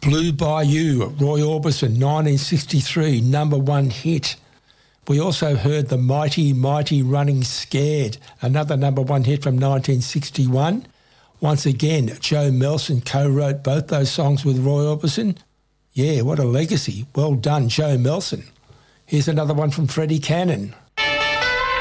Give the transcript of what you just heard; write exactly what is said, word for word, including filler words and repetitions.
Blue Bayou, Roy Orbison, nineteen sixty-three, number one hit. We also heard The Mighty, Mighty Running Scared, another number one hit from nineteen sixty-one. Once again, Joe Melson co-wrote both those songs with Roy Orbison. Yeah, what a legacy. Well done, Joe Melson. Here's another one from Freddie Cannon.